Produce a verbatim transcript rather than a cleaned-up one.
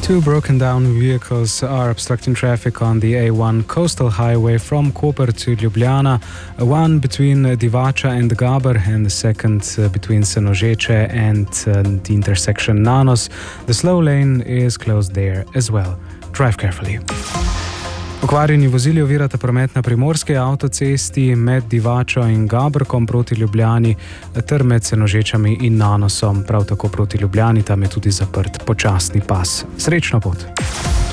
Two broken down vehicles are obstructing traffic on the A one coastal highway from Koper to Ljubljana, one between Divača and Gaber and the second between Senožeče and uh, the intersection Nanos. The slow lane is closed there as well. Drive carefully. Okvarjeni vozili ovirata promet na primorski avtocesti med Divačo in Gabrkom proti Ljubljani ter med Senožečami in Nanosom. Prav tako proti Ljubljani, tam je tudi zaprt počasni pas. Srečno pot!